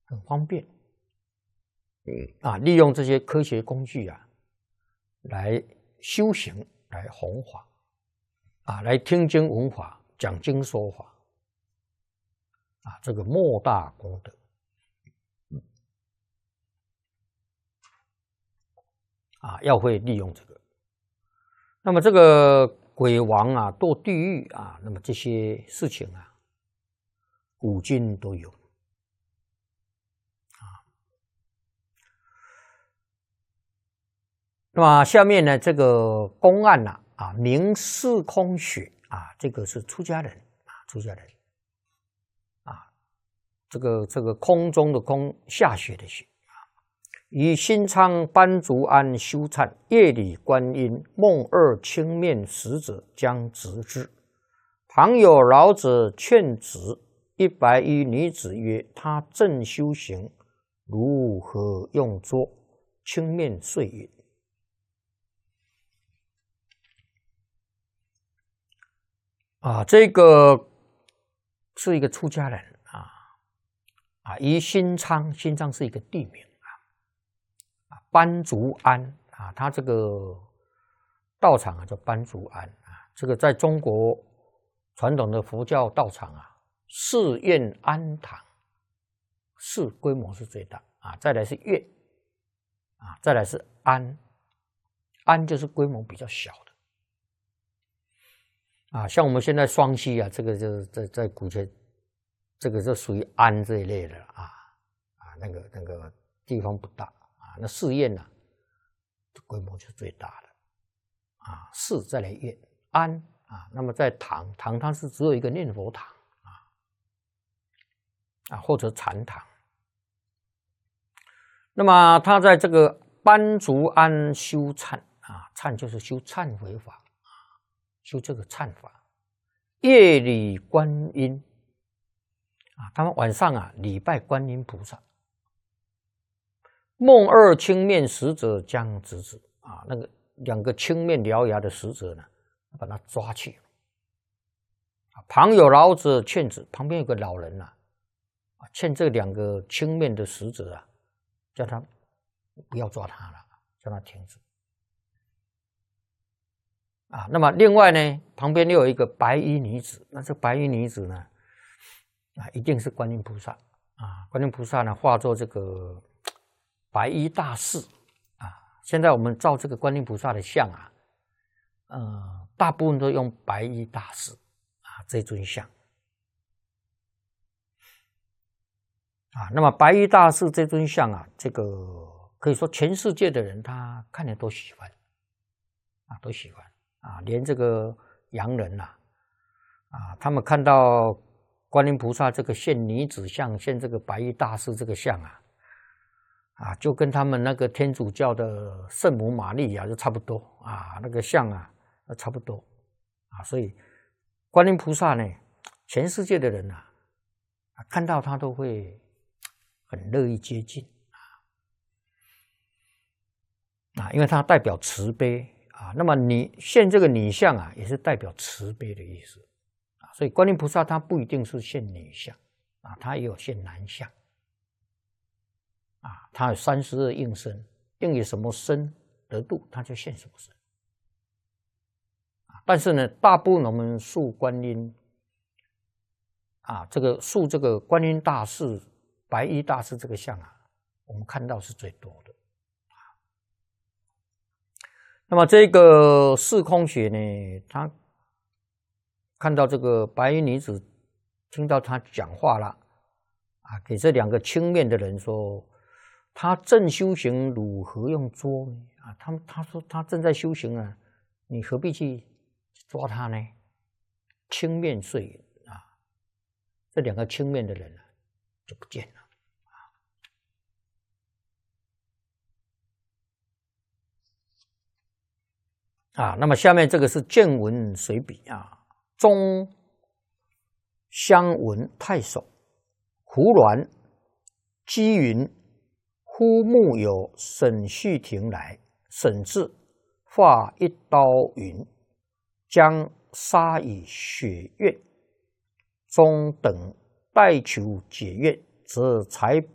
很方便。利用这些科学工具来修行，来弘法，来听经闻法，讲经说法，这个莫大功德。要会利用这个。那么这个鬼王堕地狱那么这些事情古今都有。那么下面呢，这个公案名四空穴这个是出家人出家人这个空中的空，下雪的雪于新昌班竹庵修忏，夜里观音梦二青面使者将直之，旁有老者劝止，一白衣女子曰：“他正修行，如何用作？”青面遂云。这个是一个出家人于新昌，新昌是一个地名班竹庵他这个道场叫班竹庵这个在中国传统的佛教道场寺院庵堂，寺规模是最大再来是院再来是庵，庵就是规模比较小的。像我们现在双溪这个就在古前，这个就属于庵这一类的那个地方不大那寺院规模就是最大的寺再来院庵那么在堂它是只有一个念佛堂或者禅堂。那么他在这个班竹庵修忏忏就是修忏悔法修这个忏法，夜礼观音他们晚上礼拜观音菩萨。梦二青面使者将直之那个两个青面獠牙的使者呢，把他抓去。旁有老者劝止，旁边有个老人劝这两个青面的使者叫他不要抓他了，叫他停止。那么另外呢，旁边又有一个白衣女子，那这白衣女子呢，一定是观音菩萨观音菩萨呢化作这个白衣大士现在我们照这个观音菩萨的像大部分都用白衣大士这尊像那么白衣大士这尊像这个可以说全世界的人他看了都喜欢都喜欢连这个洋人他们看到观音菩萨这个现女子像，现这个白衣大士这个像就跟他们那个天主教的圣母玛利亚就差不多那个像差不多所以观音菩萨呢，全世界的人看到他都会很乐意接近因为它代表慈悲那么你现这个女像也是代表慈悲的意思所以观音菩萨他不一定是现女像他也有现男像他有32应身，应以什么身得度，他就现什么身但是呢，大部分我们塑观音这个塑这个观音大士、白衣大士这个像我们看到是最多的那么这个四空穴呢，他看到这个白衣女子，听到他讲话了给这两个青面的人说，他正修行，如何用捉呢他说他正在修行你何必去抓他呢？青面遂云这两个青面的人就不见了那么下面这个是见闻随笔中相闻太守胡鸾积云，忽目有沈旭亭来，沈至发一刀云，将杀以血愿，中等待求解愿，则财